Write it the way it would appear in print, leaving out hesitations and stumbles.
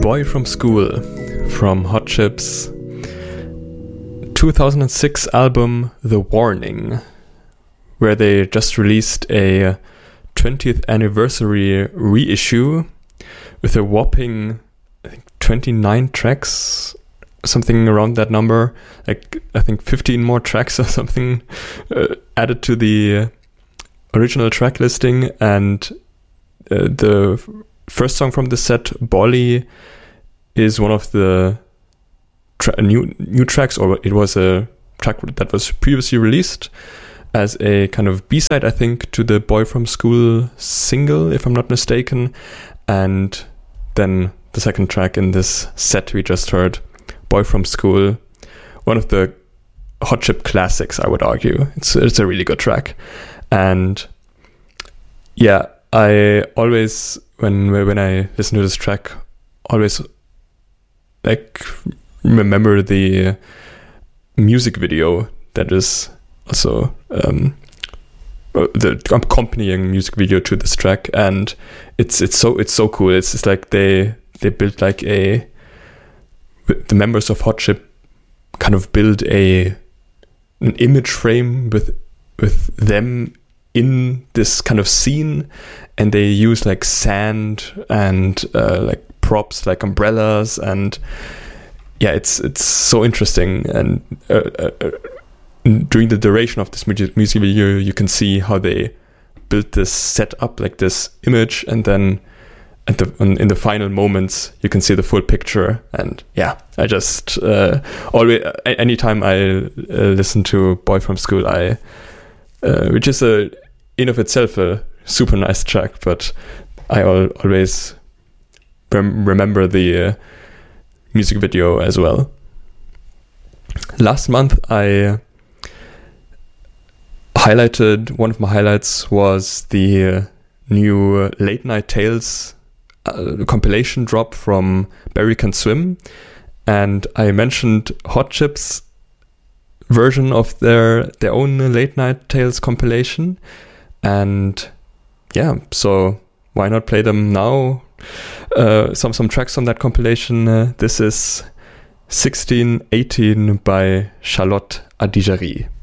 Boy from School from Hot Chip's 2006 album The Warning, where they just released a 20th anniversary reissue with a whopping, I think, 29 tracks, something around that number, like I think 15 more tracks or something added to the original track listing. And the first song from the set, Bolly, is one of the new tracks, or it was a track that was previously released as a kind of B-side, I think, to the Boy from School single, if I'm not mistaken. And then the second track in this set we just heard, Boy from School, one of the Hot Chip classics, I would argue. It's a really good track. And yeah, I always, when I listen to this track, always like remember the music video that is also the accompanying music video to this track, and it's so cool. It's just like they built like the members of Hot Chip kind of build an image frame with them in this kind of scene, and they use like sand and like props like umbrellas, and yeah, it's so interesting. And during the duration of this music video, you can see how they built this set up, like this image, and then in the final moments you can see the full picture. And yeah, I just always, anytime I listen to Boy from School, which is in of itself a super nice track, but I always remember the music video as well. Last month I highlighted, one of my highlights was the new Late Night Tales compilation drop from Barry Can Swim, and I mentioned Hot Chip's version of their own Late Night Tales compilation, and yeah, so why not play them now? Some tracks from that compilation. This is 1618 by Charlotte Adigéry.